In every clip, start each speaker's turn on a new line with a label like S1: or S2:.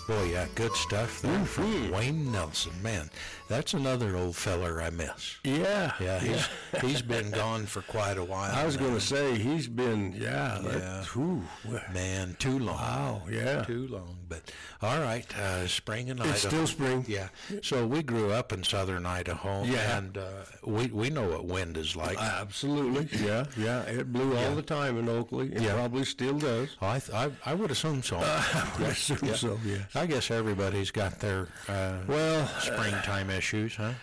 S1: Boy, yeah, good stuff there from Wayne Nelson. Man, that's another old feller I miss.
S2: Yeah.
S1: Yeah, he's been gone for quite a while.
S2: I was going to say, he's been,
S1: man, too long.
S2: Wow, yeah.
S1: Too long. But, all right, spring in Idaho.
S2: It's still spring.
S1: Yeah. So we grew up in southern Idaho, and we know what wind is like.
S2: Absolutely, yeah. It blew all the time in Oakley. It probably still does.
S1: I would assume so.
S2: I would assume so, yes.
S1: I guess everybody's got their springtime issues, huh?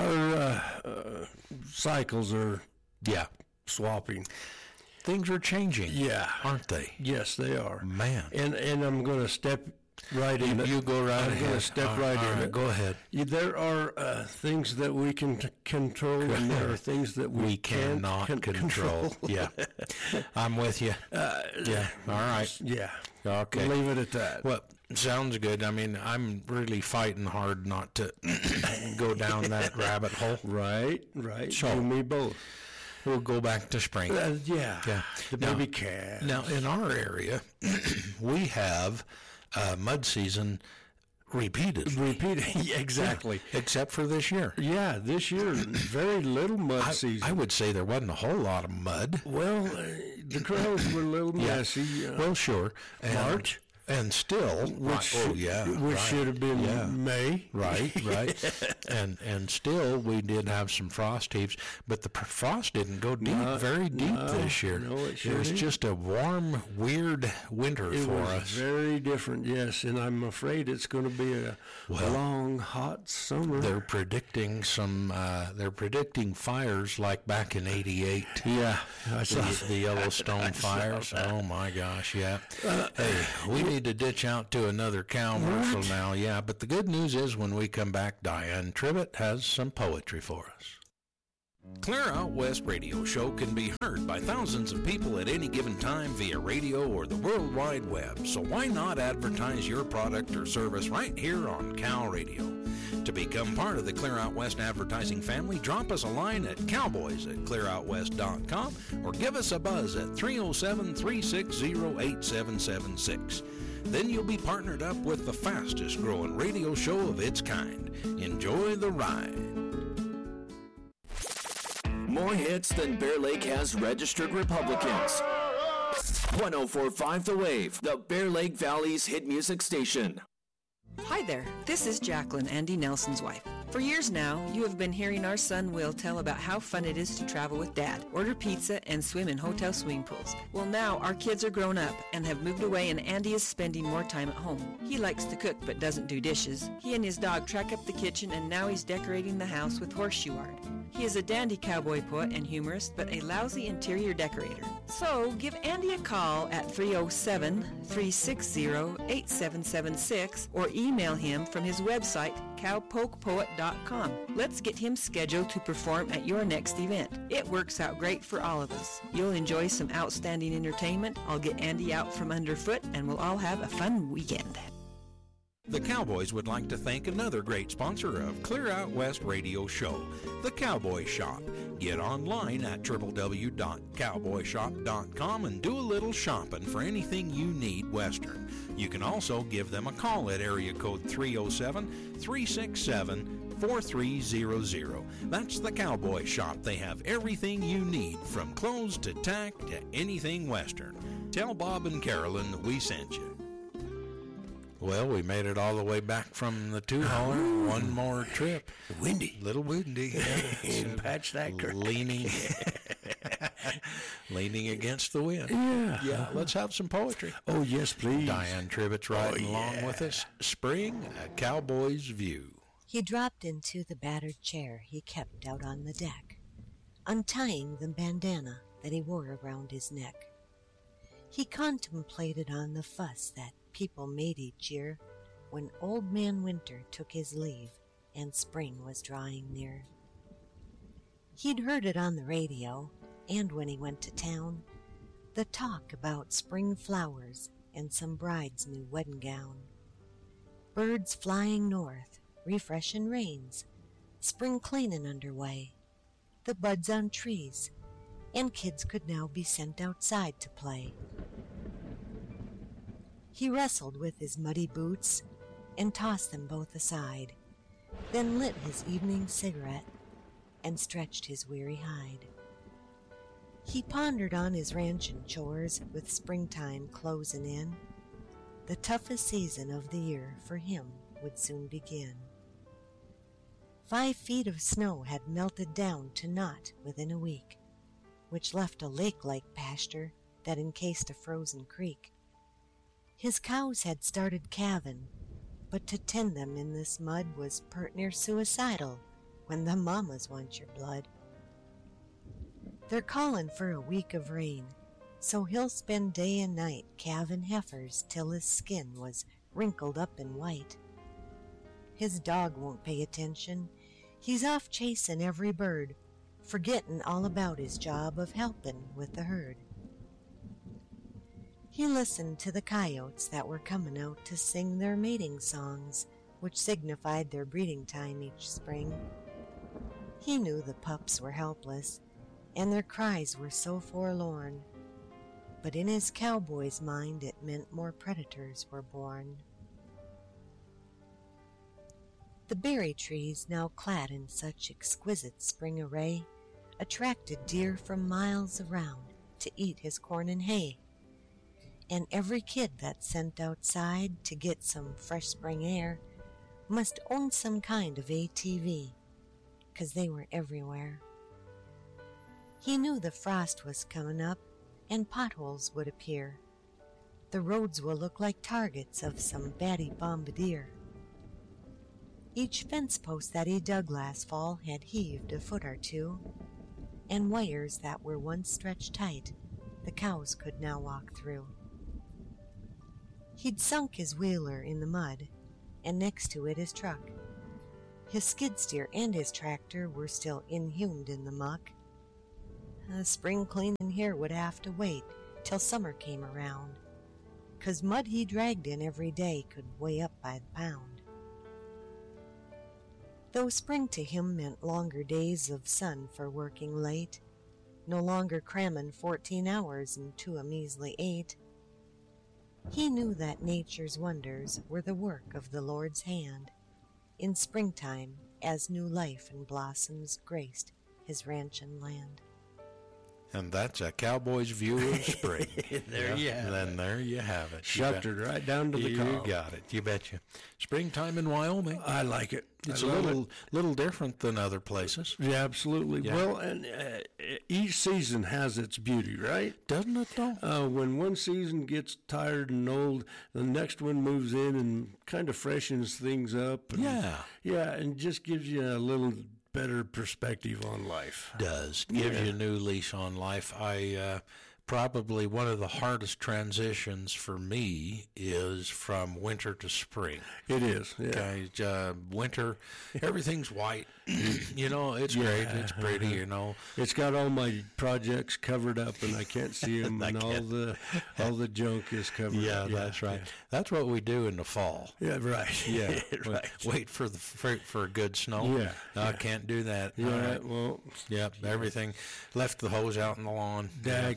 S2: Our cycles are swapping.
S1: Things are changing, aren't they?
S2: Yes, they are.
S1: Man.
S2: And I'm going to step right in it.
S1: You go right ahead.
S2: I'm going to step right in it.
S1: Go ahead.
S2: There are things that we can control, and there are things that we
S1: cannot control. Yeah. I'm with you. All right.
S2: Yeah.
S1: Okay.
S2: Leave it at that.
S1: Well, sounds good. I mean, I'm really fighting hard not to go down that rabbit hole.
S2: Right.
S1: So,
S2: you and me both.
S1: We'll go back to spring.
S2: The baby calf.
S1: Now, in our area, we have mud season repeated,
S2: exactly.
S1: Except for this year.
S2: Yeah, this year, very little mud season.
S1: I would say there wasn't a whole lot of mud.
S2: Well, the trails were a little messy.
S1: Well, sure.
S2: March.
S1: And still, which
S2: should have been May,
S1: right, and still we did have some frost heaves, but the frost didn't go very deep this year.
S2: No, it
S1: was just a warm, weird winter for us.
S2: Very different, yes, and I'm afraid it's going to be a long, hot summer.
S1: They're predicting they're predicting fires like back in '88.
S2: Yeah, I saw
S1: the Yellowstone fires. Oh my gosh, yeah. Hey, we need to ditch out to another commercial now, but the good news is when we come back, Diane Trivett has some poetry for us. Clear Out West Radio Show can be heard by thousands of people at any given time via radio or the World Wide Web, so why not advertise your product or service right here on Cal Radio? To become part of the Clear Out West advertising family, drop us a line at cowboys@clearoutwest.com or give us a buzz at 307-360-8776. Then you'll be partnered up with the fastest growing radio show of its kind. Enjoy the ride.
S3: More hits than Bear Lake has registered Republicans. 104.5 The Wave, the Bear Lake Valley's hit music station.
S4: Hi there, this is Jacqueline, Andy Nelson's wife. For years now, you have been hearing our son Will tell about how fun it is to travel with Dad, order pizza, and swim in hotel swimming pools. Well, now our kids are grown up and have moved away, and Andy is spending more time at home. He likes to cook but doesn't do dishes. He and his dog track up the kitchen, and now he's decorating the house with horseshoe art. He is a dandy cowboy poet and humorist, but a lousy interior decorator. So give Andy a call at 307-360-8776 or email him from his website, cowpokepoet.com. Let's get him scheduled to perform at your next event. It works out great for all of us. You'll enjoy some outstanding entertainment. I'll get Andy out from underfoot, and we'll all have a fun weekend.
S1: The Cowboys would like to thank another great sponsor of Clear Out West Radio Show, The Cowboy Shop. Get online at www.cowboyshop.com and do a little shopping for anything you need Western. You can also give them a call at area code 307-367-4300. That's The Cowboy Shop. They have everything you need, from clothes to tack to anything Western. Tell Bob and Carolyn that we sent you. Well, we made it all the way back from the two-hauler. One more trip.
S2: Windy.
S1: Little windy.
S2: Patch that curtain.
S1: Leaning against the wind.
S2: Yeah.
S1: Let's have some poetry.
S2: Oh, yes, please.
S1: Diane Trivett's riding along with us. Spring, a cowboy's view.
S5: He dropped into the battered chair he kept out on the deck, untying the bandana that he wore around his neck. He contemplated on the fuss that people made each year when Old Man Winter took his leave and spring was drawing near. He'd heard it on the radio, and when he went to town, the talk about spring flowers and some bride's new wedding gown. Birds flying north, refreshin' rains, spring cleanin' underway, the buds on trees, and kids could now be sent outside to play. He wrestled with his muddy boots and tossed them both aside, then lit his evening cigarette and stretched his weary hide. He pondered on his ranchin' chores with springtime closin' in. The toughest season of the year for him would soon begin. 5 feet of snow had melted down to naught within a week, which left a lake-like pasture that encased a frozen creek. His cows had started calvin', but to tend them in this mud was pert near suicidal when the mamas want your blood. They're callin' for a week of rain, so he'll spend day and night calvin' heifers till his skin was wrinkled up and white. His dog won't pay attention. He's off chasing every bird, forgetting all about his job of helping with the herd. He listened to the coyotes that were coming out to sing their mating songs, which signified their breeding time each spring. He knew the pups were helpless, and their cries were so forlorn, but in his cowboy's mind it meant more predators were born. The berry trees, now clad in such exquisite spring array, attracted deer from miles around to eat his corn and hay. And every kid that's sent outside to get some fresh spring air must own some kind of ATV, 'cause they were everywhere. He knew the frost was coming up and potholes would appear. The roads will look like targets of some batty bombardier. Each fence post that he dug last fall had heaved a foot or two, and wires that were once stretched tight the cows could now walk through. He'd sunk his wheeler in the mud, and next to it his truck. His skid steer and his tractor were still inhumed in the muck. Spring cleaning here would have to wait till summer came around, 'cause mud he dragged in every day could weigh up by the pound. Though spring to him meant longer days of sun for working late, no longer cramming 14 hours into a measly 8, he knew that nature's wonders were the work of the Lord's hand in springtime as new life and blossoms graced his ranchin' land.
S1: And that's a cowboy's view of spring.
S2: There you have
S1: Then there you have it.
S2: Shucked it right down to the
S1: You
S2: call.
S1: got it. You betcha. Springtime in Wyoming.
S2: I like it.
S1: It's
S2: I
S1: a
S2: love
S1: little different than other places.
S2: Yeah, absolutely.
S1: Yeah.
S2: Well, and each season has its beauty, right?
S1: Doesn't it, though?
S2: When one season gets tired and old, the next one moves in and kind of freshens things up. And,
S1: Yeah.
S2: Yeah, and just gives you a little better perspective on life.
S1: Does. Gives you a new lease on life. Probably one of the hardest transitions for me is from winter to spring.
S2: It is, yeah.
S1: Okay, winter, everything's white. It's great. It's pretty,
S2: It's got all my projects covered up, and I can't see them, and all the junk is covered
S1: Yeah,
S2: up.
S1: that's right.
S2: Yeah.
S1: That's what we do in the fall.
S2: Yeah, right.
S1: Yeah,
S2: right.
S1: Wait for a good snow.
S2: Yeah,
S1: No, I can't do that.
S2: Yeah,
S1: All right.
S2: well.
S1: Yep, everything. Left the hose out in the lawn.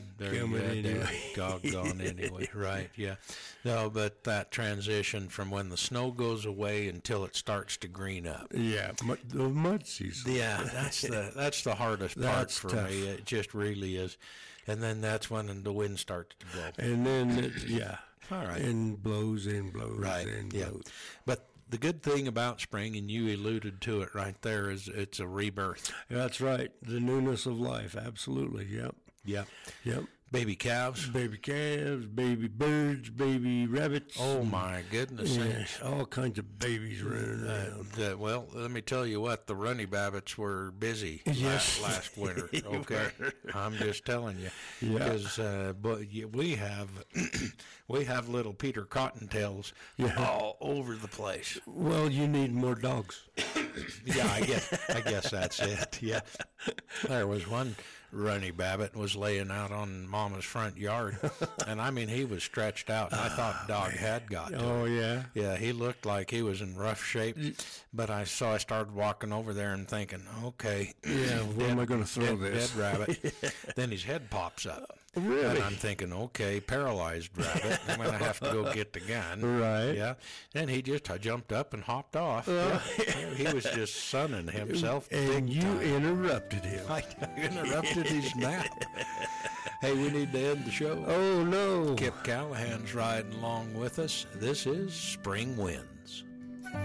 S1: Doggone anyway. Right, yeah. No, but that transition from when the snow goes away until it starts to green up.
S2: Yeah, the mud season.
S1: Yeah, that's the hardest part
S2: That's
S1: for
S2: tough.
S1: me. It just really is. And then that's when the wind starts to blow.
S2: And then,
S1: All right.
S2: and blows and blows
S1: Right,
S2: and
S1: yeah.
S2: blows.
S1: But the good thing about spring, and you alluded to it right there, is it's a rebirth.
S2: That's right. The newness of life. Absolutely. Yep.
S1: Yep.
S2: Yep.
S1: Baby calves.
S2: Baby calves, baby birds, baby rabbits.
S1: Oh, my goodness sakes.
S2: Yeah, all kinds of babies running around.
S1: Well, let me tell you what, the runny babbits were busy
S2: Yes.
S1: last winter. Okay, I'm just telling you,
S2: Yeah.
S1: because we have little Peter Cottontails all over the place.
S2: Well, you need more dogs.
S1: Yeah, I guess that's it. Yeah, there was one runny babbit was laying out on Mama's front yard, and I mean he was stretched out. And I thought dog had got to him.
S2: Oh, yeah?
S1: Yeah, he looked like he was in rough shape, but I started walking over there and thinking, okay,
S2: Yeah, where am I going to throw this?
S1: dead rabbit. Then his head pops up.
S2: Really?
S1: And I'm thinking, okay, paralyzed rabbit. I'm going to have to go get the gun.
S2: Right.
S1: Yeah. And he just jumped up and hopped off. Yeah. He was just sunning himself.
S2: And you interrupted him.
S1: I interrupted his nap. Hey, we need to end the show.
S2: Oh, no.
S1: Kip Callahan's riding along with us. This is Spring Wind.